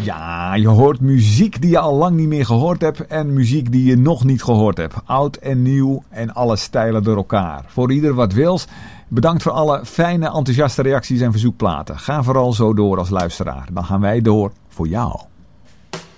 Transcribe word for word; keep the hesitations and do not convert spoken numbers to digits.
Ja, je hoort muziek die je al lang niet meer gehoord hebt en muziek die je nog niet gehoord hebt. Oud en nieuw en alle stijlen door elkaar. Voor ieder wat wils. Bedankt voor alle fijne, enthousiaste reacties en verzoekplaten. Ga vooral zo door als luisteraar. Dan gaan wij door voor jou.